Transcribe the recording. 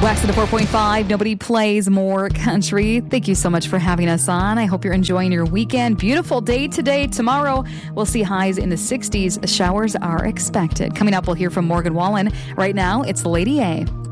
Wax at the 4.5. Nobody plays more country. Thank you so much for having us on. I hope you're enjoying your weekend. Beautiful day today. Tomorrow, we'll see highs in the 60s. Showers are expected. Coming up, we'll hear from Morgan Wallen. Right now, it's Lady A.